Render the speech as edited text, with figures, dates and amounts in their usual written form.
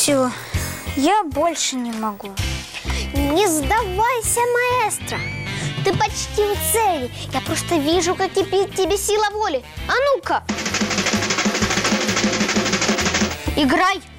Все, я больше не могу. Не сдавайся, маэстро. Ты почти у цели. Я просто вижу, как кипит в тебе сила воли. А ну-ка! Играй!